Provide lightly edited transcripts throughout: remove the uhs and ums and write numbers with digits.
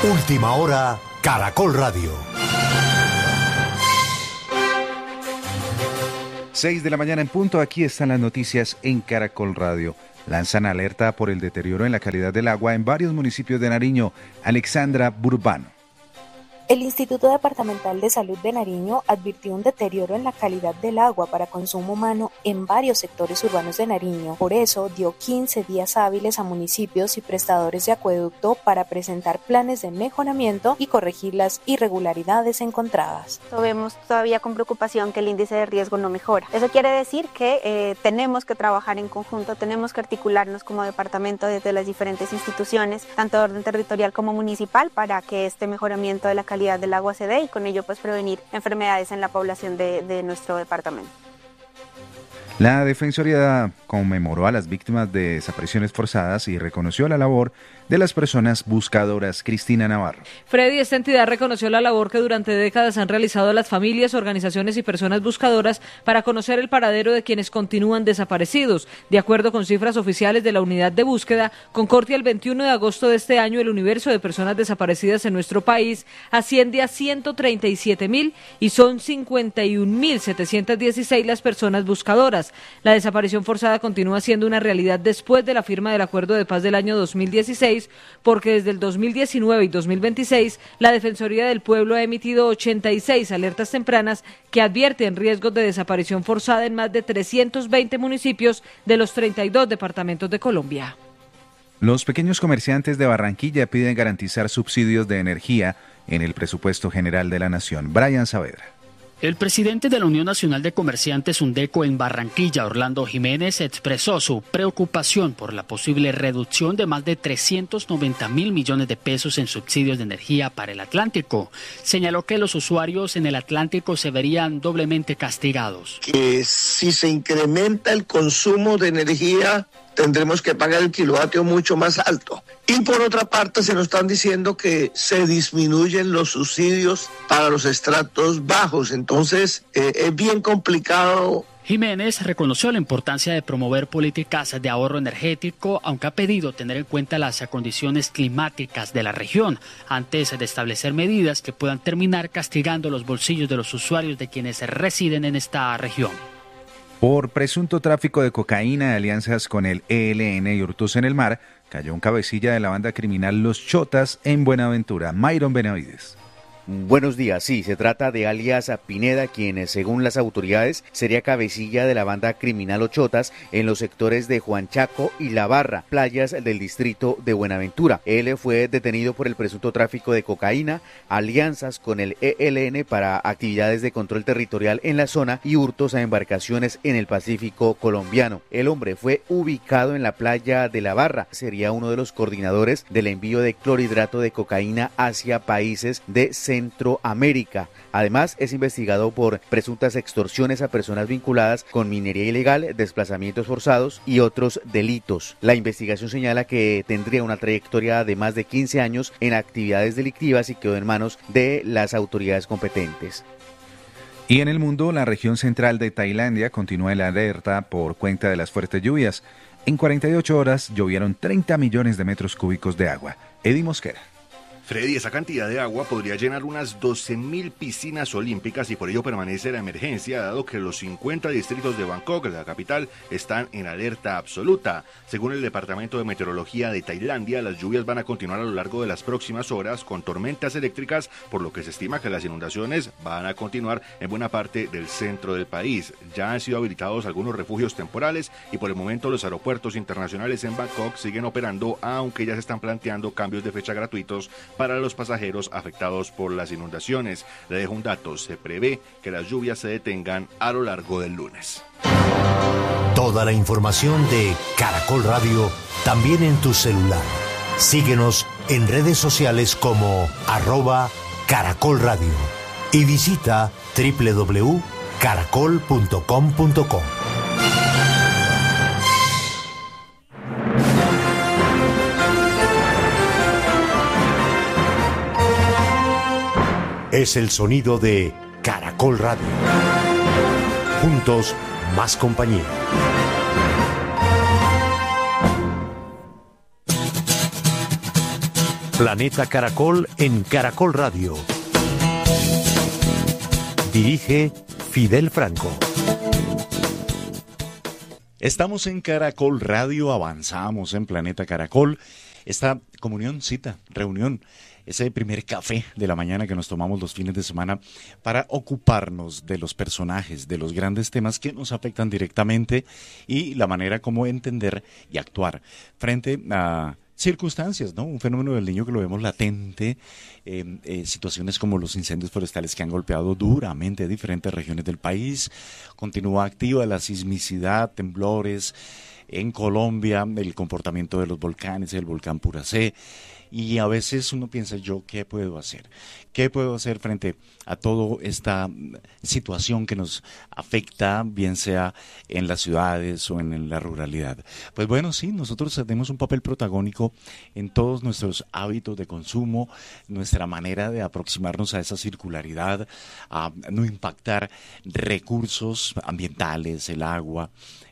Última hora, Caracol Radio. 6 de la mañana en punto, aquí están las noticias en Caracol Radio. Lanzan alerta por el deterioro en la calidad del agua en varios municipios de Nariño. Alexandra Burbano. El Instituto Departamental de Salud de Nariño advirtió un deterioro en la calidad del agua para consumo humano en varios sectores urbanos de Nariño. Por eso, dio 15 días hábiles a municipios y prestadores de acueducto para presentar planes de mejoramiento y corregir las irregularidades encontradas. Vemos todavía con preocupación que el índice de riesgo no mejora. Eso quiere decir que tenemos que trabajar en conjunto, tenemos que articularnos como departamento desde las diferentes instituciones, tanto de orden territorial como municipal, para que este mejoramiento de la calidad del agua se dé y con ello pues prevenir enfermedades en la población de nuestro departamento. La Defensoría conmemoró a las víctimas de desapariciones forzadas y reconoció la labor de las personas buscadoras. Cristina Navarro. Freddy, esta entidad reconoció la labor que durante décadas han realizado las familias, organizaciones y personas buscadoras para conocer el paradero de quienes continúan desaparecidos. De acuerdo con cifras oficiales de la unidad de búsqueda, con corte al 21 de agosto de este año, el universo de personas desaparecidas en nuestro país asciende a 137.000 y son 51.716 las personas buscadoras. La desaparición forzada continúa siendo una realidad después de la firma del Acuerdo de Paz del año 2016, porque desde el 2019 y 2026 la Defensoría del Pueblo ha emitido 86 alertas tempranas que advierten riesgos de desaparición forzada en más de 320 municipios de los 32 departamentos de Colombia. Los pequeños comerciantes de Barranquilla piden garantizar subsidios de energía en el presupuesto general de la Nación. Brian Saavedra. El presidente de la Unión Nacional de Comerciantes Undeco en Barranquilla, Orlando Jiménez, expresó su preocupación por la posible reducción de más de 390.000 millones de pesos en subsidios de energía para el Atlántico. Señaló que los usuarios en el Atlántico se verían doblemente castigados. Que si se incrementa el consumo de energía, tendremos que pagar el kilovatio mucho más alto. Y por otra parte se nos están diciendo que se disminuyen los subsidios para los estratos bajos. Entonces es bien complicado. Jiménez reconoció la importancia de promover políticas de ahorro energético, aunque ha pedido tener en cuenta las condiciones climáticas de la región antes de establecer medidas que puedan terminar castigando los bolsillos de los usuarios de quienes residen en esta región. Por presunto tráfico de cocaína, alianzas con el ELN y hurtos en el mar, cayó un cabecilla de la banda criminal Los Chotas en Buenaventura. Myron Benavides. Buenos días, sí, se trata de alias Pineda, quien según las autoridades sería cabecilla de la banda criminal Los Chotas en los sectores de Juan Chaco y La Barra, playas del distrito de Buenaventura. Él fue detenido por el presunto tráfico de cocaína, alianzas con el ELN para actividades de control territorial en la zona y hurtos a embarcaciones en el Pacífico colombiano. El hombre fue ubicado en la playa de La Barra, sería uno de los coordinadores del envío de clorhidrato de cocaína hacia países de Centroamérica. Además, es investigado por presuntas extorsiones a personas vinculadas con minería ilegal, desplazamientos forzados y otros delitos. La investigación señala que tendría una trayectoria de más de 15 años en actividades delictivas y quedó en manos de las autoridades competentes. Y en el mundo, la región central de Tailandia continúa en la alerta por cuenta de las fuertes lluvias. En 48 horas llovieron 30 millones de metros cúbicos de agua. Eddie Mosquera. Freddy, esa cantidad de agua podría llenar unas 12.000 piscinas olímpicas y por ello permanece la emergencia, dado que los 50 distritos de Bangkok, la capital, están en alerta absoluta. Según el Departamento de Meteorología de Tailandia, las lluvias van a continuar a lo largo de las próximas horas con tormentas eléctricas, por lo que se estima que las inundaciones van a continuar en buena parte del centro del país. Ya han sido habilitados algunos refugios temporales y por el momento los aeropuertos internacionales en Bangkok siguen operando, aunque ya se están planteando cambios de fecha gratuitos para los pasajeros afectados por las inundaciones. Le dejo un dato, se prevé que las lluvias se detengan a lo largo del lunes. Toda la información de Caracol Radio también en tu celular. Síguenos en redes sociales como @Caracol Radio y visita www.caracol.com.co. Es el sonido de Caracol Radio. Juntos, más compañía. Planeta Caracol en Caracol Radio. Dirige Fidel Franco. Estamos en Caracol Radio, avanzamos en Planeta Caracol. Esta reunión, ese primer café de la mañana que nos tomamos los fines de semana para ocuparnos de los personajes, de los grandes temas que nos afectan directamente y la manera como entender y actuar frente a circunstancias, ¿no? Un fenómeno del Niño que lo vemos latente, situaciones como los incendios forestales que han golpeado duramente diferentes regiones del país, continúa activa la sismicidad, temblores en Colombia, el comportamiento de los volcanes, el volcán Puracé, y a veces uno piensa, ¿yo qué puedo hacer? ¿Qué puedo hacer frente a toda esta situación que nos afecta, bien sea en las ciudades o en la ruralidad? Pues bueno, sí, nosotros tenemos un papel protagónico en todos nuestros hábitos de consumo, nuestra manera de aproximarnos a esa circularidad, a no impactar recursos ambientales, el agua,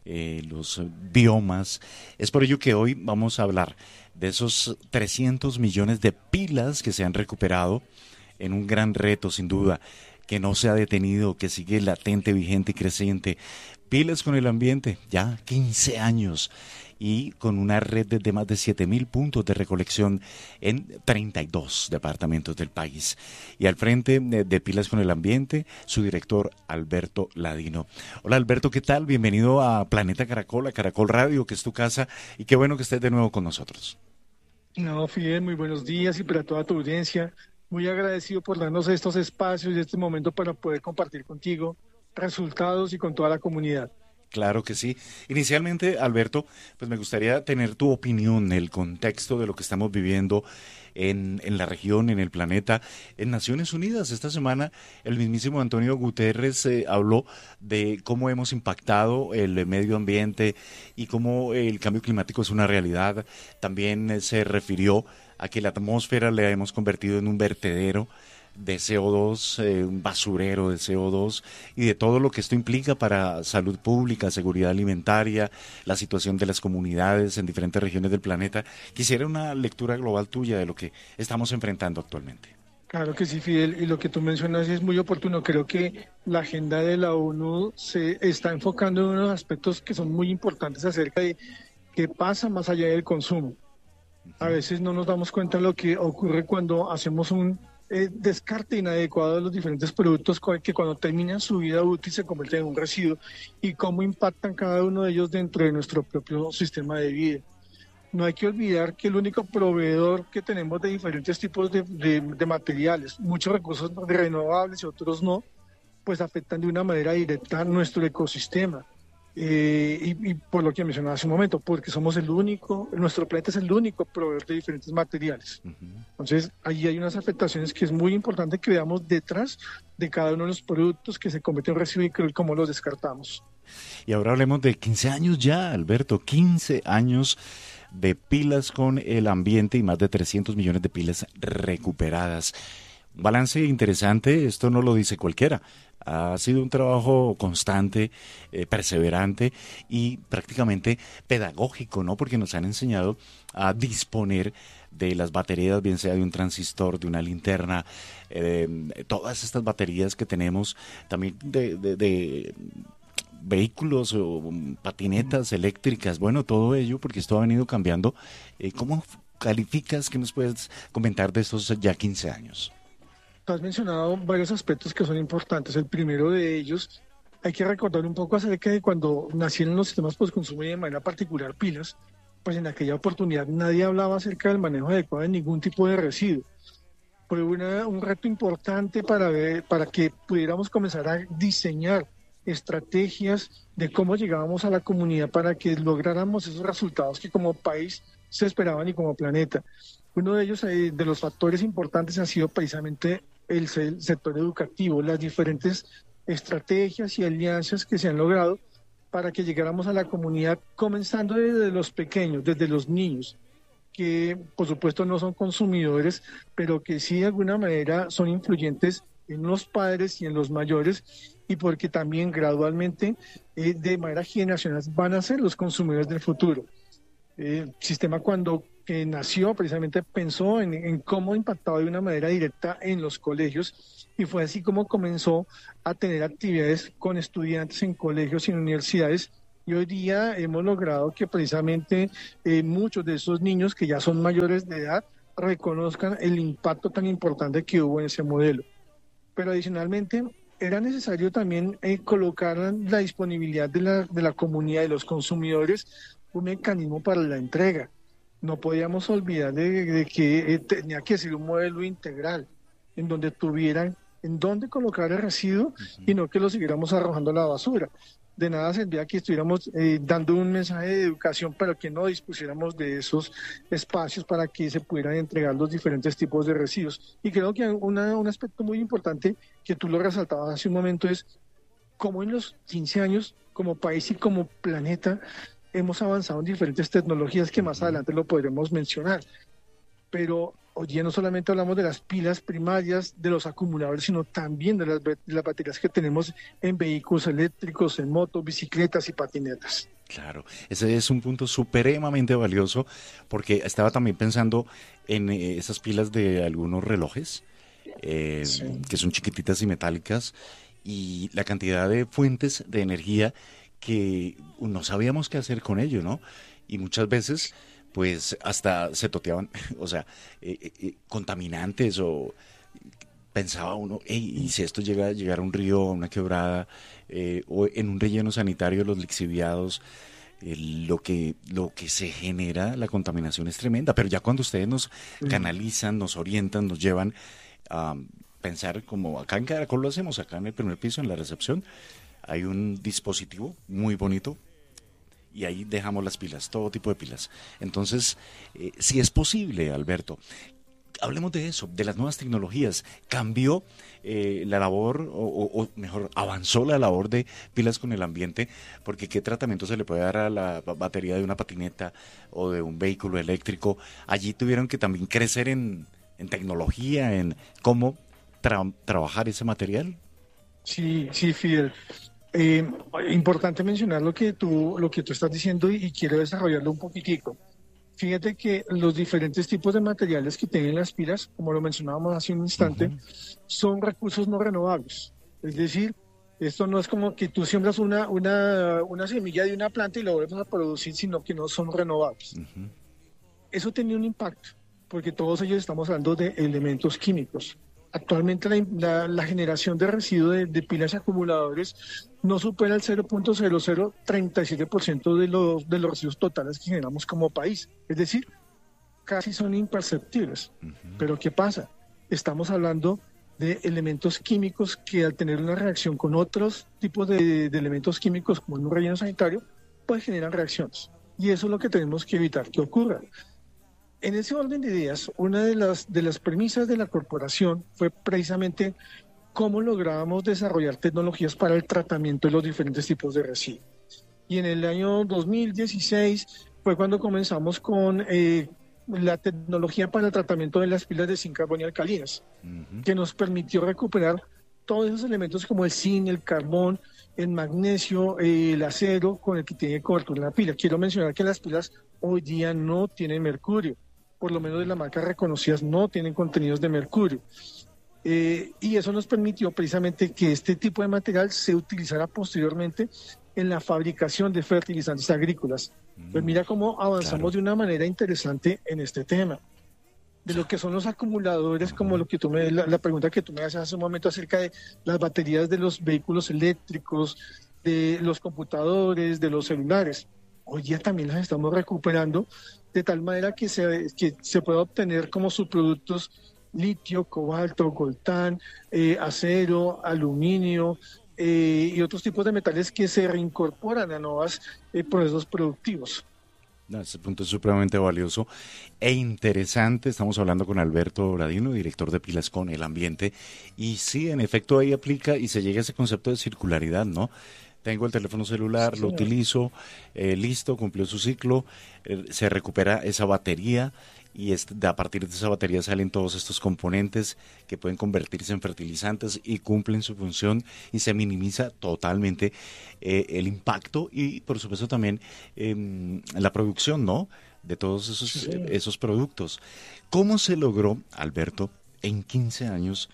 los biomas. Es por ello que hoy vamos a hablar de esos 300 millones de pilas que se han recuperado en un gran reto, sin duda, que no se ha detenido, que sigue latente, vigente y creciente. Pilas con el ambiente, ya 15 años, y con una red de más de 7.000 puntos de recolección en 32 departamentos del país. Y al frente de Pilas con el Ambiente, su director Alberto Ladino. Hola Alberto, ¿qué tal? Bienvenido a Planeta Caracol, a Caracol Radio, que es tu casa, y qué bueno que estés de nuevo con nosotros. No, Fidel, muy buenos días y para toda tu audiencia. Muy agradecido por darnos estos espacios y este momento para poder compartir contigo resultados y con toda la comunidad. Claro que sí. Inicialmente, Alberto, pues me gustaría tener tu opinión, el contexto de lo que estamos viviendo en la región, en el planeta, en Naciones Unidas. Esta semana el mismísimo Antonio Guterres habló de cómo hemos impactado el medio ambiente y cómo el cambio climático es una realidad. También se refirió a que la atmósfera la hemos convertido en un vertedero de CO2, un basurero de CO2 y de todo lo que esto implica para salud pública, seguridad alimentaria, la situación de las comunidades en diferentes regiones del planeta. Quisiera una lectura global tuya de lo que estamos enfrentando actualmente. Claro que sí, Fidel, y lo que tú mencionas es muy oportuno. Creo que la agenda de la ONU se está enfocando en unos aspectos que son muy importantes acerca de qué pasa más allá del consumo. A veces no nos damos cuenta de lo que ocurre cuando hacemos un descarte inadecuado de los diferentes productos que cuando terminan su vida útil se convierten en un residuo y cómo impactan cada uno de ellos dentro de nuestro propio sistema de vida. No hay que olvidar que el único proveedor que tenemos de diferentes tipos de materiales, muchos recursos renovables y otros no, pues afectan de una manera directa nuestro ecosistema. Y por lo que mencionaba hace un momento, porque nuestro planeta es el único proveedor de diferentes materiales. Entonces, ahí hay unas afectaciones que es muy importante que veamos detrás de cada uno de los productos que se convierten en residuos y cómo los descartamos. Y ahora hablemos de 15 años ya, Alberto, 15 años de Pilas con el Ambiente y más de 300 millones de pilas recuperadas. Un balance interesante, esto no lo dice cualquiera. Ha sido un trabajo constante, perseverante y prácticamente pedagógico, ¿no? Porque nos han enseñado a disponer de las baterías, bien sea de un transistor, de una linterna, todas estas baterías que tenemos, también de vehículos o patinetas eléctricas, bueno, todo ello, porque esto ha venido cambiando. ¿Cómo calificas? ¿Qué nos puedes comentar de estos ya 15 años? Tú has mencionado varios aspectos que son importantes. El primero de ellos, hay que recordar un poco acerca de cuando nacieron los sistemas postconsumo y de manera particular pilas, pues en aquella oportunidad nadie hablaba acerca del manejo adecuado de ningún tipo de residuo. Fue un reto importante para que pudiéramos comenzar a diseñar estrategias de cómo llegábamos a la comunidad para que lográramos esos resultados que como país se esperaban y como planeta. Uno de ellos, de los factores importantes, ha sido precisamente el sector educativo, las diferentes estrategias y alianzas que se han logrado para que llegáramos a la comunidad, comenzando desde los pequeños, desde los niños, que por supuesto no son consumidores, pero que sí de alguna manera son influyentes en los padres y en los mayores, y porque también gradualmente, de manera generacional, van a ser los consumidores del futuro. El sistema, cuando que nació precisamente pensó en cómo impactaba de una manera directa en los colegios, y fue así como comenzó a tener actividades con estudiantes en colegios y en universidades, y hoy día hemos logrado que precisamente muchos de esos niños que ya son mayores de edad reconozcan el impacto tan importante que hubo en ese modelo. Pero adicionalmente era necesario también colocar a la disponibilidad de la comunidad, de los consumidores, un mecanismo para la entrega. No podíamos olvidar de que tenía que ser un modelo integral, en donde tuvieran en dónde colocar el residuo y no que lo siguiéramos arrojando a la basura. De nada servía que estuviéramos dando un mensaje de educación, pero que no dispusiéramos de esos espacios para que se pudieran entregar los diferentes tipos de residuos. Y creo que un aspecto muy importante que tú lo resaltabas hace un momento es cómo en los 15 años, como país y como planeta, hemos avanzado en diferentes tecnologías que más adelante lo podremos mencionar. Pero hoy día no solamente hablamos de las pilas primarias, de los acumuladores, sino también de las baterías que tenemos en vehículos eléctricos, en motos, bicicletas y patinetas. Claro, ese es un punto supremamente valioso, porque estaba también pensando en esas pilas de algunos relojes, que son chiquititas y metálicas, y la cantidad de fuentes de energía que no sabíamos qué hacer con ello, ¿no? Y muchas veces pues hasta se toteaban, o sea, contaminantes, o pensaba uno, y si esto llega a llegar a un río, a una quebrada, o en un relleno sanitario, los lixiviados, lo que se genera, la contaminación es tremenda, pero ya cuando ustedes nos canalizan, nos orientan, nos llevan a pensar, como acá en Caracol lo hacemos, acá en el primer piso, en la recepción, hay un dispositivo muy bonito, y ahí dejamos las pilas, todo tipo de pilas. Entonces, si es posible, Alberto, hablemos de eso, de las nuevas tecnologías. ¿Cambió la labor, o mejor, avanzó la labor de pilas con el ambiente? Porque ¿qué tratamiento se le puede dar a la batería de una patineta o de un vehículo eléctrico? Allí tuvieron que también crecer en tecnología, en cómo trabajar ese material. Sí, Fidel. Importante mencionar lo que tú estás diciendo, y quiero desarrollarlo un poquitico. Fíjate que los diferentes tipos de materiales que tienen las pilas, como lo mencionábamos hace un instante, son recursos no renovables. Es decir, esto no es como que tú siembras una semilla de una planta y la vuelves a producir, sino que no son renovables. Eso tenía un impacto, porque todos ellos estamos hablando de elementos químicos. Actualmente la generación de residuos de pilas y acumuladores no supera el 0.0037% de los residuos totales que generamos como país. Es decir, casi son imperceptibles. Pero ¿qué pasa? Estamos hablando de elementos químicos que, al tener una reacción con otros tipos de elementos químicos, como en un relleno sanitario, pues generan reacciones. Y eso es lo que tenemos que evitar que ocurra. En ese orden de ideas, una de las premisas de la corporación fue precisamente cómo lográbamos desarrollar tecnologías para el tratamiento de los diferentes tipos de residuos. Y en el año 2016 fue cuando comenzamos con la tecnología para el tratamiento de las pilas de zinc, carbón y alcalinas, que nos permitió recuperar todos esos elementos como el zinc, el carbón, el magnesio, el acero, con el que tiene cobertura la pila. Quiero mencionar que las pilas hoy día no tienen mercurio, por lo menos de las marcas reconocidas no tienen contenidos de mercurio. Y eso nos permitió precisamente que este tipo de material se utilizara posteriormente en la fabricación de fertilizantes agrícolas. Pues mira cómo avanzamos de una manera interesante en este tema. De lo que son los acumuladores, como lo que la pregunta que tú me haces hace un momento acerca de las baterías de los vehículos eléctricos, de los computadores, de los celulares. Hoy día también las estamos recuperando de tal manera que se pueda obtener como subproductos litio, cobalto, coltán, acero, aluminio y otros tipos de metales que se reincorporan a nuevos procesos productivos. Este punto es supremamente valioso e interesante. Estamos hablando con Alberto Bradino, director de Pilas con el Ambiente. Y sí, en efecto, ahí aplica y se llega a ese concepto de circularidad, ¿no? Tengo el teléfono celular, lo utilizo, listo, cumplió su ciclo, se recupera esa batería y a partir de esa batería salen todos estos componentes que pueden convertirse en fertilizantes y cumplen su función, y se minimiza totalmente el impacto y por supuesto también la producción, ¿no?, de todos esos productos. ¿Cómo se logró, Alberto, en 15 años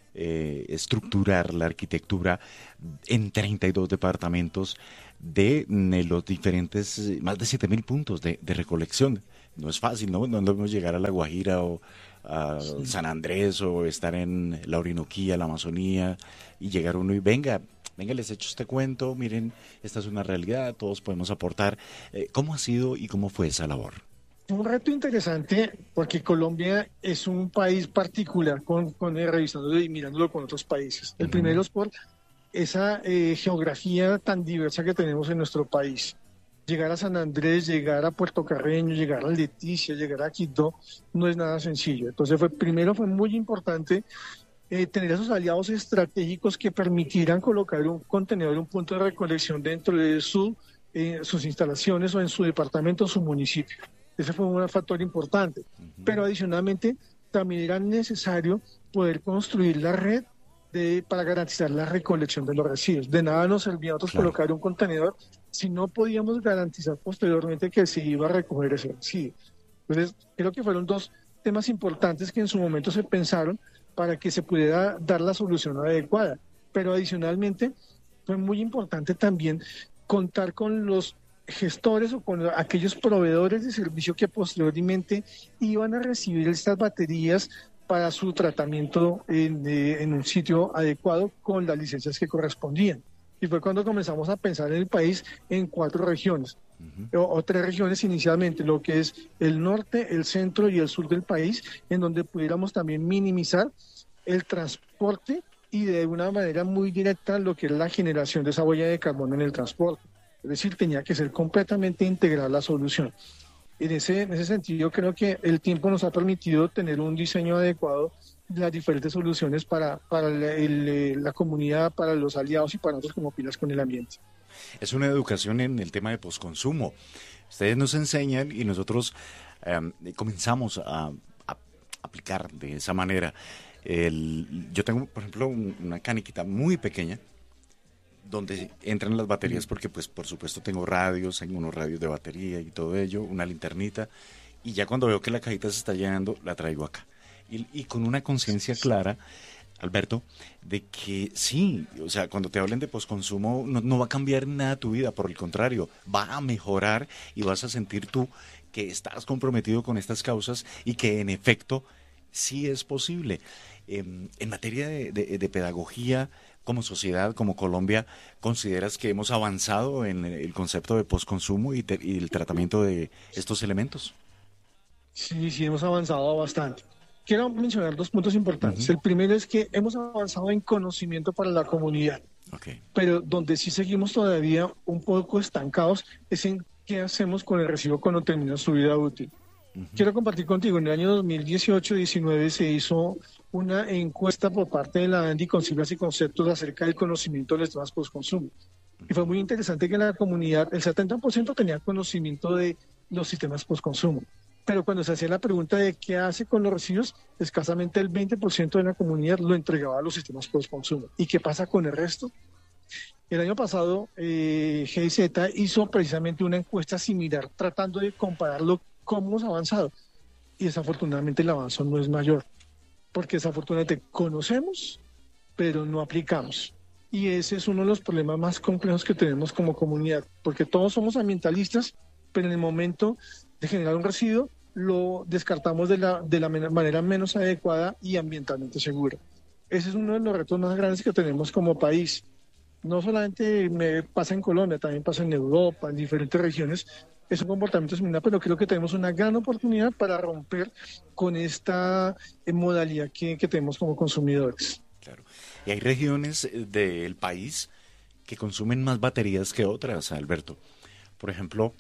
estructurar la arquitectura en 32 departamentos de los diferentes, más de 7.000 puntos de recolección? No es fácil, ¿no? No debemos llegar a La Guajira o a San Andrés o estar en la Orinoquía, la Amazonía, y llegar uno y venga, les echo este cuento, miren, esta es una realidad, todos podemos aportar. ¿Cómo ha sido y cómo fue esa labor? Un reto interesante porque Colombia es un país particular revisándolo y mirándolo con otros países. El primero es por esa geografía tan diversa que tenemos en nuestro país. Llegar a San Andrés, llegar a Puerto Carreño, llegar a Leticia, llegar a Quito, no es nada sencillo. Entonces primero fue muy importante tener esos aliados estratégicos que permitieran colocar un contenedor, un punto de recolección dentro de sus instalaciones o en su departamento o su municipio. Ese fue un factor importante. Pero adicionalmente también era necesario poder construir la red para garantizar la recolección de los residuos. De nada nos servía a nosotros colocar un contenedor si no podíamos garantizar posteriormente que se iba a recoger ese residuo. Entonces, creo que fueron dos temas importantes que en su momento se pensaron para que se pudiera dar la solución adecuada. Pero adicionalmente, fue muy importante también contar con los gestores o con aquellos proveedores de servicio que posteriormente iban a recibir estas baterías para su tratamiento en un sitio adecuado con las licencias que correspondían. Y fue cuando comenzamos a pensar en el país en 4 regiones, o 3 regiones inicialmente, lo que es el norte, el centro y el sur del país, en donde pudiéramos también minimizar el transporte y de una manera muy directa lo que es la generación de esa huella de carbono en el transporte. Es decir, tenía que ser completamente integral la solución. En ese sentido, creo que el tiempo nos ha permitido tener un diseño adecuado de las diferentes soluciones para la comunidad, para los aliados y para nosotros como Pilas con el Ambiente. Es una educación en el tema de posconsumo. Ustedes nos enseñan y nosotros comenzamos a aplicar de esa manera. Yo tengo, por ejemplo, una caniquita muy pequeña donde entran las baterías porque, pues, por supuesto, tengo unos radios de batería y todo ello, una linternita, y ya cuando veo que la cajita se está llenando, la traigo acá. Y con una conciencia clara, Alberto, de que sí, o sea, cuando te hablen de posconsumo, no va a cambiar nada tu vida, por el contrario, va a mejorar y vas a sentir tú que estás comprometido con estas causas y que, en efecto, sí es posible. En materia de pedagogía, como sociedad, como Colombia, ¿consideras que hemos avanzado en el concepto de postconsumo y el tratamiento de estos elementos? Sí, hemos avanzado bastante. Quiero mencionar 2 puntos importantes. El primero es que hemos avanzado en conocimiento para la comunidad, pero donde sí seguimos todavía un poco estancados es en qué hacemos con el residuo cuando termina su vida útil. Quiero compartir contigo, en el año 2018-19 se hizo una encuesta por parte de la ANDI con siglas y conceptos acerca del conocimiento de los temas postconsumo. Y fue muy interesante que la comunidad, el 70% tenía conocimiento de los sistemas postconsumo. Pero cuando se hacía la pregunta de qué hace con los residuos, escasamente el 20% de la comunidad lo entregaba a los sistemas postconsumo. ¿Y qué pasa con el resto? El año pasado, GIZ hizo precisamente una encuesta similar, tratando de compararlo cómo hemos avanzado. Y desafortunadamente el avance no es mayor, porque desafortunadamente conocemos, pero no aplicamos. Y ese es uno de los problemas más complejos que tenemos como comunidad, porque todos somos ambientalistas, pero en el momento de generar un residuo, lo descartamos de la manera menos adecuada y ambientalmente segura. Ese es uno de los retos más grandes que tenemos como país. No solamente pasa en Colombia, también pasa en Europa, en diferentes regiones. Es un comportamiento similar, pero creo que tenemos una gran oportunidad para romper con esta modalidad que tenemos como consumidores. Claro. Y hay regiones del país que consumen más baterías que otras, Alberto. Por ejemplo,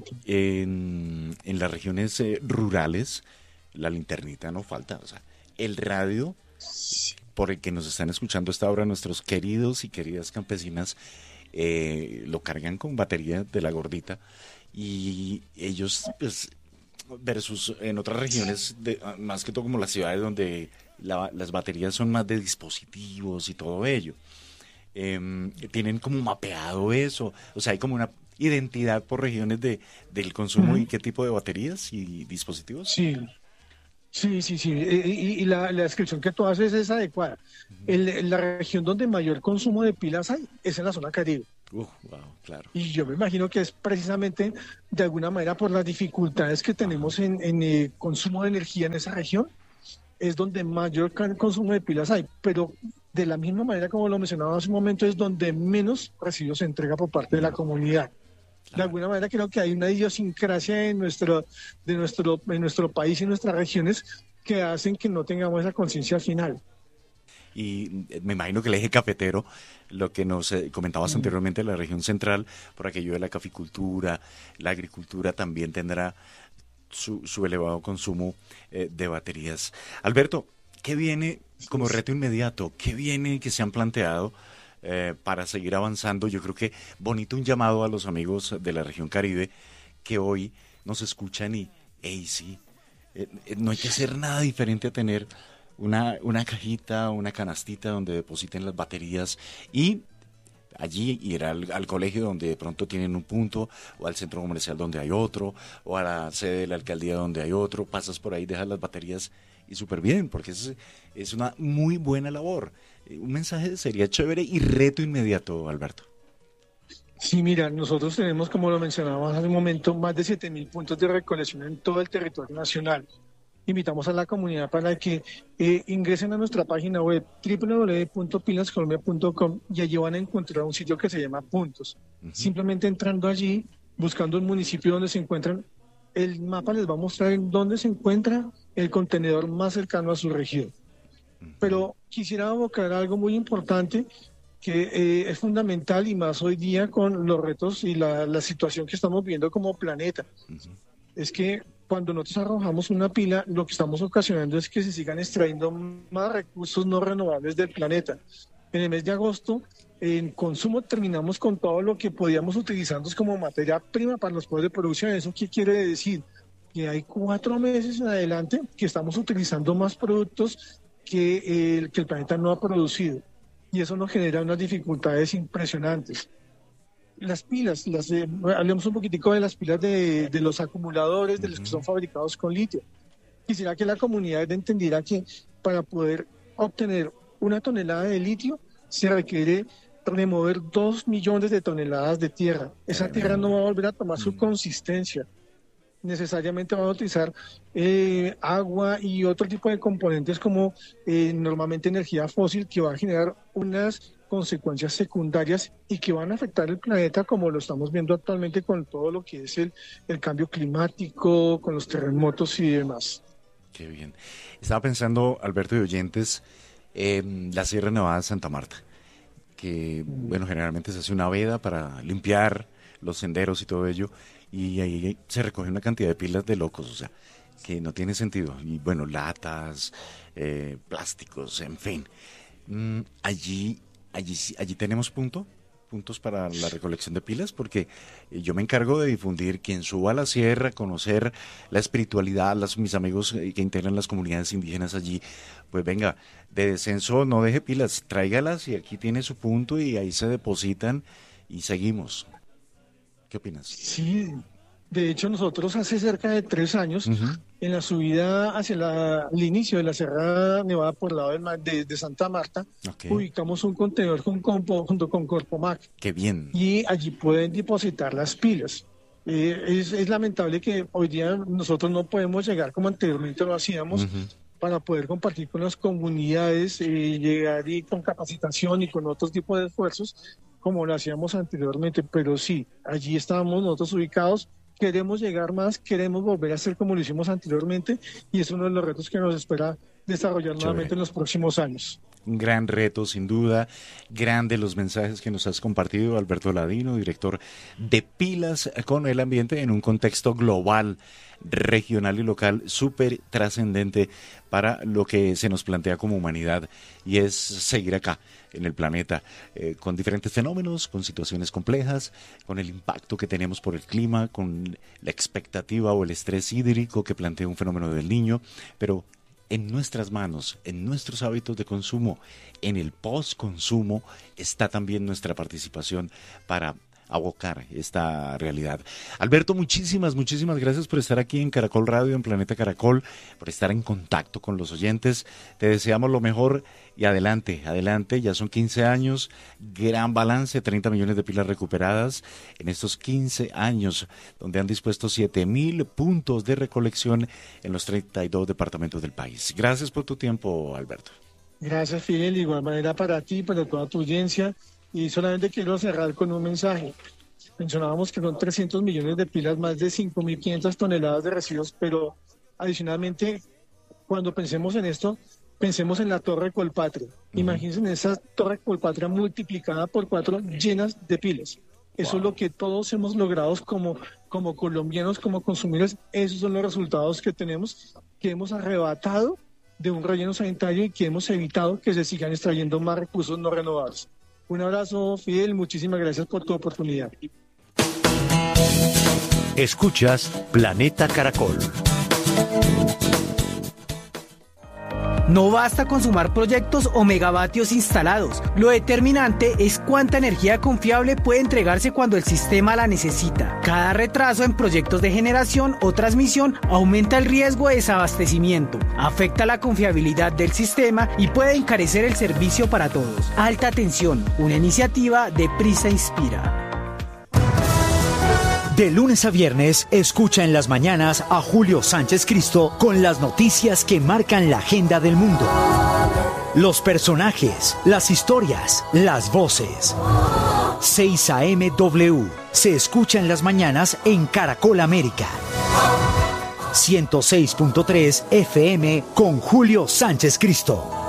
en las regiones rurales, la linternita no falta. O sea, el radio, por el que nos están escuchando esta hora, nuestros queridos y queridas campesinas, lo cargan con batería de la gordita. Y ellos, pues, versus en otras regiones, más que todo como las ciudades donde las baterías son más de dispositivos y todo ello, tienen como mapeado eso, o sea, hay como identidad por regiones del consumo y qué tipo de baterías y dispositivos? Sí. Y la descripción que tú haces es adecuada. La región donde mayor consumo de pilas hay es en la zona Caribe. Wow, claro. Y yo me imagino que es precisamente de alguna manera por las dificultades que tenemos en el consumo de energía en esa región, es donde mayor consumo de pilas hay. Pero de la misma manera como lo mencionaba hace un momento, es donde menos residuos se entrega por parte de la comunidad. De alguna manera creo que hay una idiosincrasia en nuestro país y en nuestras regiones que hacen que no tengamos esa conciencia final. Y me imagino que el eje cafetero, lo que nos comentabas anteriormente, la región central, por aquello de la caficultura, la agricultura también tendrá su elevado consumo de baterías. Alberto, ¿qué viene como reto inmediato? ¿Qué viene que se han planteado para seguir avanzando? Yo creo que bonito un llamado a los amigos de la región Caribe que hoy nos escuchan y, sí, no hay que hacer nada diferente a tener una cajita, una canastita donde depositen las baterías y allí ir al colegio donde de pronto tienen un punto, o al centro comercial donde hay otro, o a la sede de la alcaldía donde hay otro, pasas por ahí, dejas las baterías y súper bien, porque es una muy buena labor. Un mensaje sería chévere y reto inmediato, Alberto. Sí, mira, nosotros tenemos, como lo mencionábamos hace un momento, más de 7.000 puntos de recolección en todo el territorio nacional. Invitamos a la comunidad para que ingresen a nuestra página web www.pilascolombia.com y allí van a encontrar un sitio que se llama Puntos. Simplemente entrando allí, buscando un municipio donde se encuentran, el mapa les va a mostrar en dónde se encuentra el contenedor más cercano a su región. Pero quisiera abocar algo muy importante que es fundamental y más hoy día con los retos y la situación que estamos viendo como planeta. Es que cuando nosotros arrojamos una pila, lo que estamos ocasionando es que se sigan extrayendo más recursos no renovables del planeta. En el mes de agosto, en consumo terminamos con todo lo que podíamos utilizarnos como materia prima para los poderes de producción. ¿Eso qué quiere decir? Que hay 4 meses en adelante que estamos utilizando más productos que el planeta no ha producido. Y eso nos genera unas dificultades impresionantes. Las pilas, hablemos un poquitico de las pilas de los acumuladores, de los que son fabricados con litio. Quisiera que la comunidad entendiera que para poder obtener 1 tonelada de litio se requiere remover 2 millones de toneladas de tierra. Esa tierra no va a volver a tomar su consistencia. Necesariamente van a utilizar agua y otro tipo de componentes como normalmente energía fósil, que va a generar unas consecuencias secundarias y que van a afectar el planeta, como lo estamos viendo actualmente con todo lo que es el cambio climático, con los terremotos y demás. Qué bien. Estaba pensando, Alberto y oyentes, la Sierra Nevada de Santa Marta, que bueno, generalmente se hace una veda para limpiar los senderos y todo ello, y ahí se recoge una cantidad de pilas de locos, o sea, que no tiene sentido. Y bueno, latas, plásticos, en fin. Allí tenemos puntos para la recolección de pilas, porque yo me encargo de difundir. Quien suba a la sierra, conocer la espiritualidad, mis amigos que integran las comunidades indígenas allí, pues venga, de descenso no deje pilas, tráigalas y aquí tiene su punto y ahí se depositan y seguimos. ¿Qué opinas? Sí, de hecho nosotros hace cerca de 3 años, en la subida hacia el inicio de la Sierra Nevada por el lado de Santa Marta, ubicamos un contenedor junto con Corpomac. ¡Qué bien! Y allí pueden depositar las pilas. Es lamentable que hoy día nosotros no podemos llegar como anteriormente lo hacíamos, para poder compartir con las comunidades, llegar y con capacitación y con otros tipos de esfuerzos como lo hacíamos anteriormente, pero sí, allí estábamos nosotros ubicados. Queremos llegar más, queremos volver a hacer como lo hicimos anteriormente, y es uno de los retos que nos espera desarrollar nuevamente en los próximos años. Un gran reto, sin duda. Grande los mensajes que nos has compartido, Alberto Ladino, director de Pilas con el Ambiente, en un contexto global, regional y local, súper trascendente para lo que se nos plantea como humanidad, y es seguir acá en el planeta, con diferentes fenómenos, con situaciones complejas, con el impacto que tenemos por el clima, con la expectativa o el estrés hídrico que plantea un fenómeno del Niño, pero en nuestras manos, en nuestros hábitos de consumo, en el post-consumo, está también nuestra participación para abocar esta realidad. Alberto, muchísimas gracias por estar aquí en Caracol Radio, en Planeta Caracol, por estar en contacto con los oyentes. Te deseamos lo mejor y adelante, ya son 15 años, gran balance, 30 millones de pilas recuperadas en estos 15 años, donde han dispuesto 7.000 puntos de recolección en los 32 departamentos del país. Gracias por tu tiempo, Alberto. Gracias, Fidel, de igual manera para ti, para toda tu audiencia. Y solamente quiero cerrar con un mensaje. Mencionábamos que son 300 millones de pilas, más de 5.500 toneladas de residuos, pero adicionalmente, cuando pensemos en esto, pensemos en la Torre Colpatria. Imagínense en esa Torre Colpatria multiplicada por 4 llenas de pilas. Eso es lo que todos hemos logrado como colombianos, como consumidores. Esos son los resultados que tenemos, que hemos arrebatado de un relleno sanitario y que hemos evitado que se sigan extrayendo más recursos no renovables. Un abrazo, Fidel, muchísimas gracias por tu oportunidad. Escuchas Planeta Caracol. No basta con sumar proyectos o megavatios instalados. Lo determinante es cuánta energía confiable puede entregarse cuando el sistema la necesita. Cada retraso en proyectos de generación o transmisión aumenta el riesgo de desabastecimiento, afecta la confiabilidad del sistema y puede encarecer el servicio para todos. Alta tensión, una iniciativa de Prisa Inspira. De lunes a viernes, escucha en las mañanas a Julio Sánchez Cristo con las noticias que marcan la agenda del mundo. Los personajes, las historias, las voces. 6 AM W se escucha en las mañanas en Caracol América. 106.3 FM con Julio Sánchez Cristo.